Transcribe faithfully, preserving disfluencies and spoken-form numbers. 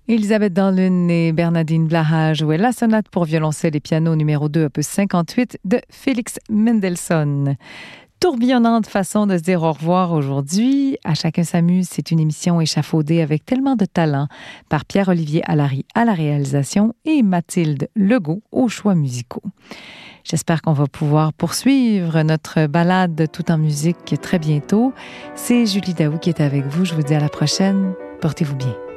Elisabeth Darlun et Bernardine Blaha jouaient la sonate pour violoncelle et piano numéro deux, opus cinquante-huit de Félix Mendelssohn. Tourbillonnante façon de se dire au revoir aujourd'hui. À chacun s'amuse, c'est une émission échafaudée avec tellement de talent par Pierre-Olivier Allary à la réalisation et Mathilde Legault aux choix musicaux. J'espère qu'on va pouvoir poursuivre notre balade tout en musique très bientôt. C'est Julie Daou qui est avec vous. Je vous dis à la prochaine. Portez-vous bien.